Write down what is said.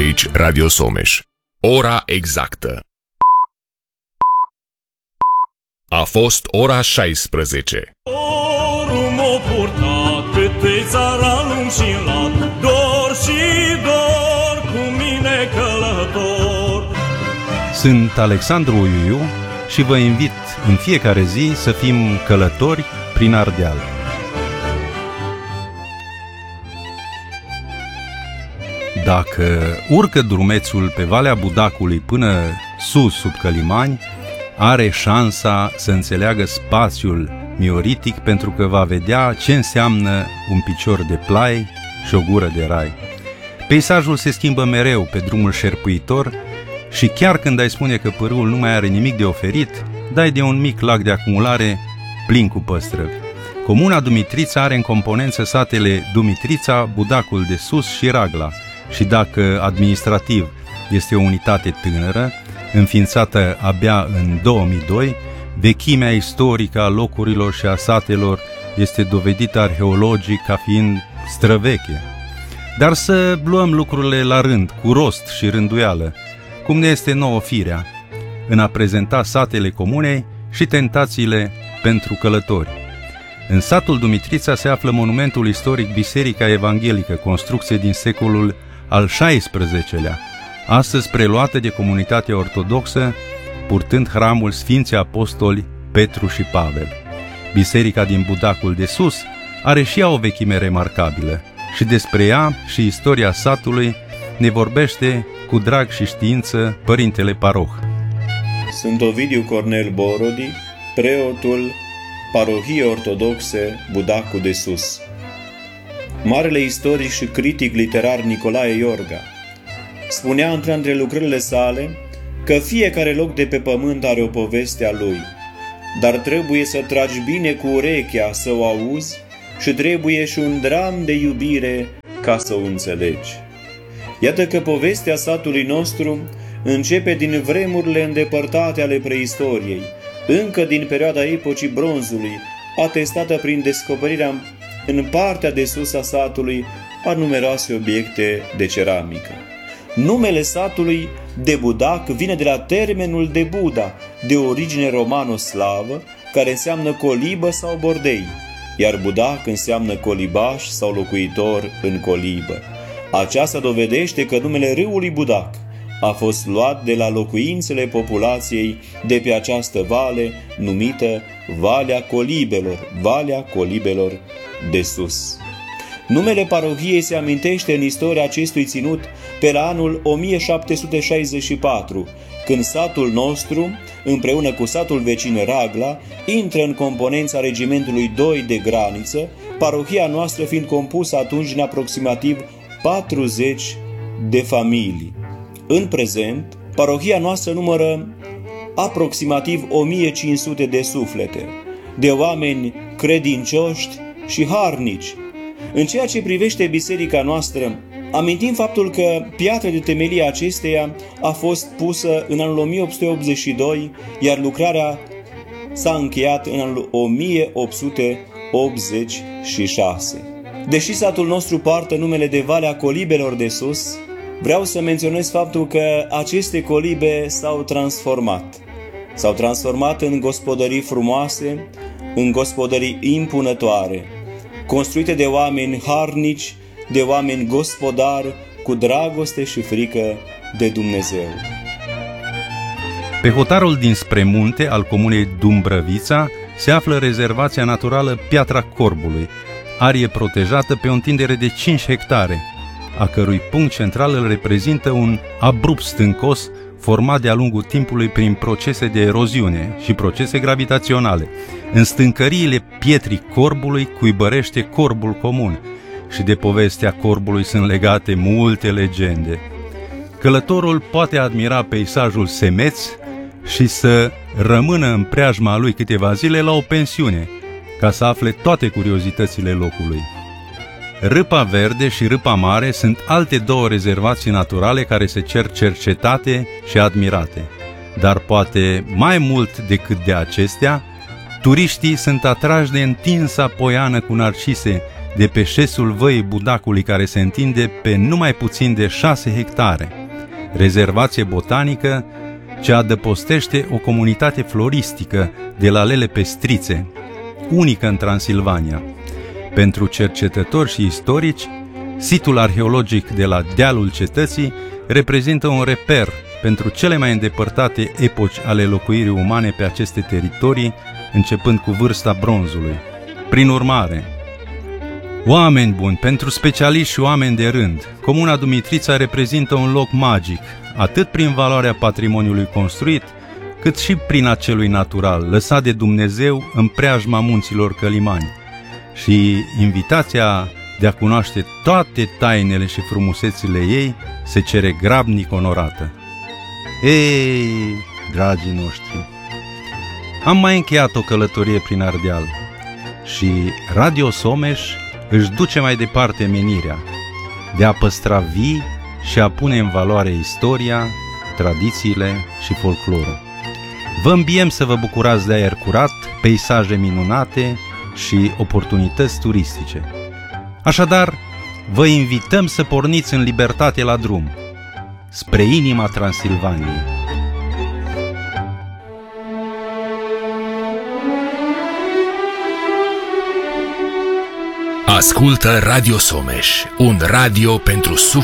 Aici Radio Someș. Ora exactă. A fost ora 16. Orul m-a purtat pe țara lung și lat, dor și dor cu mine călător. Sunt Alexandru Uiu și vă invit în fiecare zi să fim călători prin Ardeal. Dacă urcă drumețul pe Valea Budacului până sus sub Călimani, are șansa să înțeleagă spațiul mioritic, pentru că va vedea ce înseamnă un picior de plai și o gură de rai. Peisajul se schimbă mereu pe drumul șerpuitor și chiar când ai spune că pârâul nu mai are nimic de oferit, dai de un mic lac de acumulare plin cu păstrăvi. Comuna Dumitrița are în componență satele Dumitrița, Budacul de Sus și Ragla și dacă administrativ este o unitate tânără, înființată abia în 2002, vechimea istorică a locurilor și a satelor este dovedită arheologic ca fiind străveche. Dar să luăm lucrurile la rând, cu rost și rânduială, cum ne este nouă firea, în a prezenta satele comunei și tentațiile pentru călători. În satul Dumitrița se află monumentul istoric Biserica Evanghelică, construcție din secolul al XVI-lea, astăzi preluată de comunitatea ortodoxă, purtând hramul Sfinții Apostoli Petru și Pavel. Biserica din Budacul de Sus are și ea o vechime remarcabilă și despre ea și istoria satului ne vorbește cu drag și știință părintele paroh. Sunt Ovidiu Cornel Borodi, preotul Parohiei Ortodoxe Budacul de Sus. Marele istoric și critic literar Nicolae Iorga spunea într-una dintre lucrările sale că fiecare loc de pe pământ are o poveste a lui, dar trebuie să tragi bine cu urechea să o auzi și trebuie și un dram de iubire ca să o înțelegi. Iată că povestea satului nostru începe din vremurile îndepărtate ale preistoriei, încă din perioada epocii bronzului, atestată prin descoperirea în partea de sus a satului a numeroase obiecte de ceramică. Numele satului de Budac vine de la termenul de Buda, de origine romano-slavă, care înseamnă colibă sau bordei, iar Budac înseamnă colibaș sau locuitor în colibă. Aceasta dovedește că numele râului Budac a fost luat de la locuințele populației de pe această vale numită Valea Colibelor de Sus. Numele parohiei se amintește în istoria acestui ținut pe la anul 1764, când satul nostru, împreună cu satul vecin Ragla, intră în componența regimentului 2 de graniță, parohia noastră fiind compusă atunci din aproximativ 40 de familii. În prezent, parohia noastră numără aproximativ 1500 de suflete, de oameni credincioși și harnici. În ceea ce privește biserica noastră, amintim faptul că piatra de temelie acesteia a fost pusă în anul 1882, iar lucrarea s-a încheiat în anul 1886. Deși satul nostru poartă numele de Valea Colibelor de Sus, vreau să menționez faptul că aceste colibe s-au transformat. S-au transformat în gospodării frumoase, în gospodării impunătoare, construite de oameni harnici, de oameni gospodari, cu dragoste și frică de Dumnezeu. Pe hotarul dinspre munte al comunei Dumbrăvița se află rezervația naturală Piatra Corbului, arie protejată pe o întindere de 5 hectare, a cărui punct central îl reprezintă un abrupt stâncos format de-a lungul timpului prin procese de eroziune și procese gravitaționale. În stâncăriile Pietrii Corbului cuibărește corbul comun și de povestea corbului sunt legate multe legende. Călătorul poate admira peisajul semeț și să rămână în preajma lui câteva zile la o pensiune, ca să afle toate curiozitățile locului. Râpa Verde și Râpa Mare sunt alte două rezervații naturale care se cer cercetate și admirate. Dar poate mai mult decât de acestea, turiștii sunt atrași de întinsa poiană cu narcise de pe șesul văii Budacului, care se întinde pe numai puțin de 6 hectare, rezervație botanică ce adăpostește o comunitate floristică de lalele pestrițe, unică în Transilvania. Pentru cercetători și istorici, situl arheologic de la dealul cetății reprezintă un reper pentru cele mai îndepărtate epoci ale locuirii umane pe aceste teritorii, începând cu vârsta bronzului. Prin urmare, oameni buni, pentru specialiști și oameni de rând, comuna Dumitrița reprezintă un loc magic, atât prin valoarea patrimoniului construit, cât și prin acelui natural, lăsat de Dumnezeu în preajma munților Călimani. Și invitația de a cunoaște toate tainele și frumusețile ei se cere grabnic onorată. Ei, dragii noștri, am mai încheiat o călătorie prin Ardeal și Radio Someș își duce mai departe menirea de a păstra vii și a pune în valoare istoria, tradițiile și folclorul. Vă îmbiem să vă bucurați de aer curat, peisaje minunate și oportunități turistice. Așadar, vă invităm să porniți în libertate la drum, spre inima Transilvaniei. Ascultă Radio Someș, un radio pentru suflet.